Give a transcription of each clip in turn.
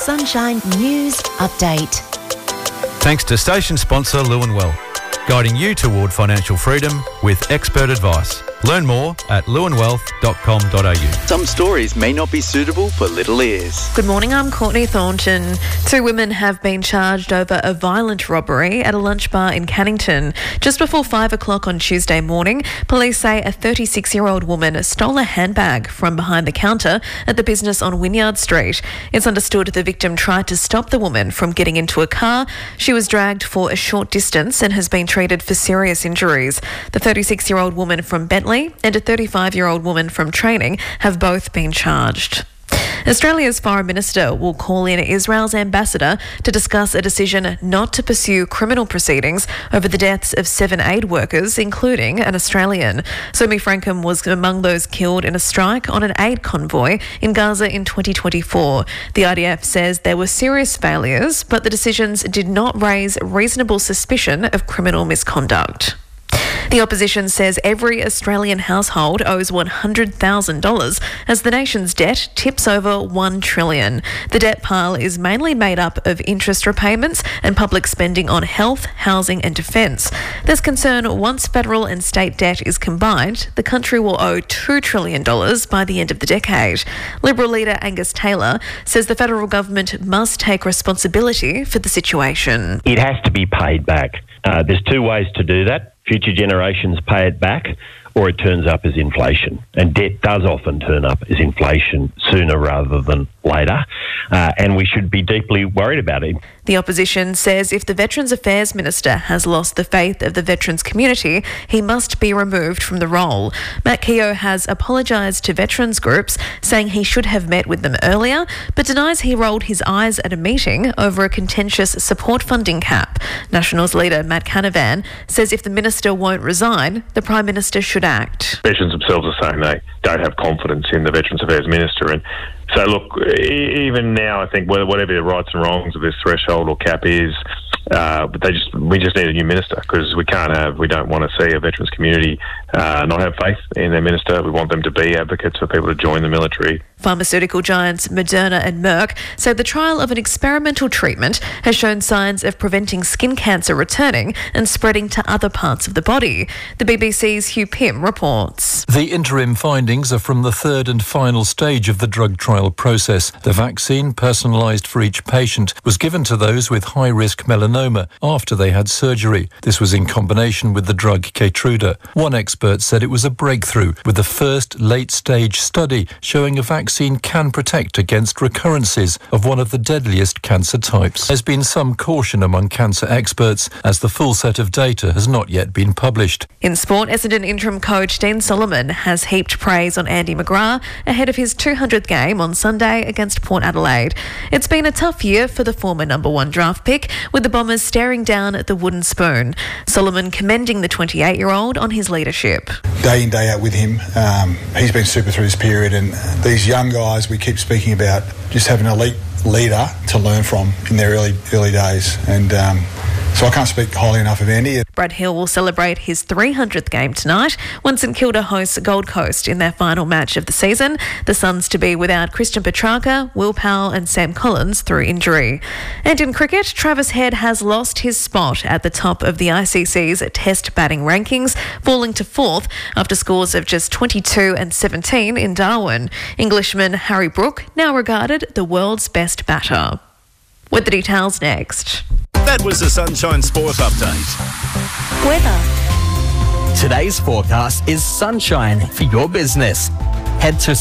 Sunshine News Update. Thanks to station sponsor Lewinwell, guiding you toward financial freedom with expert advice. Learn more at lewinwealth.com.au. Some stories may not be suitable for little ears. Good morning, I'm Courtney Thornton. 2 women have been charged over a violent robbery at a lunch bar in Cannington. Just before 5 o'clock on Tuesday morning, police say a 36-year-old woman stole a handbag from behind the counter at the business on Wynyard Street. It's understood the victim tried to stop the woman from getting into a car. She was dragged for a short distance and has been treated for serious injuries. The 36-year-old woman from Bentley and a 35-year-old woman from Training have both been charged. Australia's Foreign Minister will call in Israel's ambassador to discuss a decision not to pursue criminal proceedings over the deaths of 7 aid workers, including an Australian. Somi Frankham was among those killed in a strike on an aid convoy in Gaza in 2024. The IDF says there were serious failures, but the decisions did not raise reasonable suspicion of criminal misconduct. The opposition says every Australian household owes $100,000 as the nation's debt tips over $1 trillion. The debt pile is mainly made up of interest repayments and public spending on health, housing and defence. There's concern once federal and state debt is combined, the country will owe $2 trillion by the end of the decade. Liberal leader Angus Taylor says the federal government must take responsibility for the situation. It has to be paid back. There's 2 ways to do that. Future generations pay it back, or it turns up as inflation. And debt does often turn up as inflation sooner rather than later, and we should be deeply worried about it. The opposition says if the Veterans Affairs Minister has lost the faith of the veterans community, he must be removed from the role. Matt Keogh has apologised to veterans groups, saying he should have met with them earlier, but denies he rolled his eyes at a meeting over a contentious support funding cap. Nationals leader Matt Canavan says if the minister won't resign, the Prime Minister should act. Veterans themselves are saying they don't have confidence in the Veterans Affairs Minister, and so look, even now I think whatever the rights and wrongs of this threshold or cap is, but we just need a new minister, because we don't want to see a veterans community not have faith in their minister. We want them to be advocates for people to join the military. Pharmaceutical giants Moderna and Merck say the trial of an experimental treatment has shown signs of preventing skin cancer returning and spreading to other parts of the body. The BBC's Hugh Pym reports. The interim findings are from the 3rd and final stage of the drug trial process. The vaccine, personalised for each patient, was given to those with high-risk melanoma after they had surgery. This was in combination with the drug Keytruda. One expert said it was a breakthrough, with the first late-stage study showing a vaccine can protect against recurrences of one of the deadliest cancer types. There's been some caution among cancer experts as the full set of data has not yet been published. In sport, Essendon interim coach Dean Solomon has heaped praise on Andy McGrath ahead of his 200th game on Sunday against Port Adelaide. It's been a tough year for the former number 1 draft pick, with the Bombers staring down at the wooden spoon. Solomon commending the 28-year-old on his leadership. Day in, day out with him, he's been super through this period, and these young guys we keep speaking about just having an elite leader to learn from in their early days, and so I can't speak highly enough of Andy. Brad Hill will celebrate his 300th game tonight when St Kilda hosts Gold Coast in their final match of the season. The Suns to be without Christian Petrarca, Will Powell and Sam Collins through injury. And in cricket, Travis Head has lost his spot at the top of the ICC's Test batting rankings, falling to 4th after scores of just 22 and 17 in Darwin. Englishman Harry Brook now regarded the world's best batter. With the details next. That was the Sunshine Sport Update. Weather. Today's forecast is sunshine for your business. Head to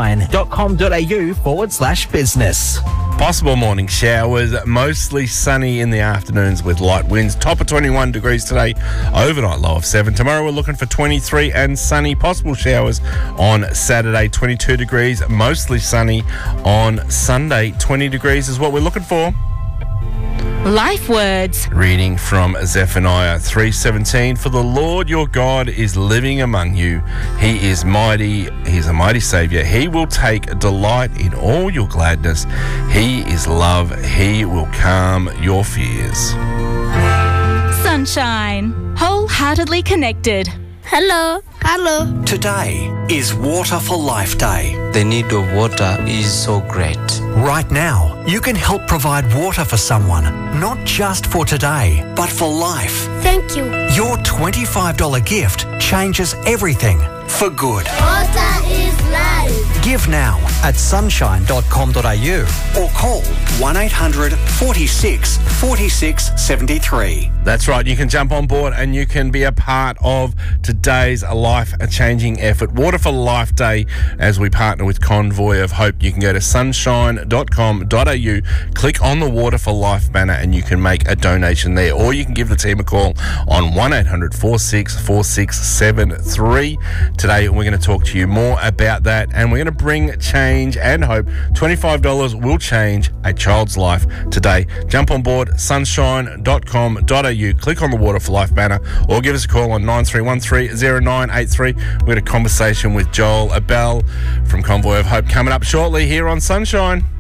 sunshine.com.au/business. Possible morning showers, mostly sunny in the afternoons with light winds. Top of 21 degrees today, overnight low of 7. Tomorrow we're looking for 23 and sunny. Possible showers on Saturday, 22 degrees, mostly sunny on Sunday. 20 degrees is what we're looking for. Life words. Reading from Zephaniah 3:17. For the Lord your God is living among you. He is mighty. He's a mighty Saviour. He will take delight in all your gladness. He is love. He will calm your fears. Sunshine. Wholeheartedly connected. Hello. Hello. Today is Water for Life Day. The need of water is so great. Right now, you can help provide water for someone, not just for today, but for life. Thank you. Your $25 gift changes everything for good. Water is life. Give now at sunshine.com.au or call 1800 46 46 73. That's right, you can jump on board and you can be a part of today's life-changing effort. Water for Life Day, as we partner with Convoy of Hope. You can go to sunshine.com.au, click on the Water for Life banner and you can make a donation there. Or you can give the team a call on 1800 46 46 73. Today we're going to talk to you more about that and we're going to bring change and hope. $25 will change a child's life today. Jump on board sunshine.com.au, click on the Water for Life banner or give us a call on 93130983. We've got a conversation with Joel Abell from Convoy of Hope coming up shortly here on Sunshine.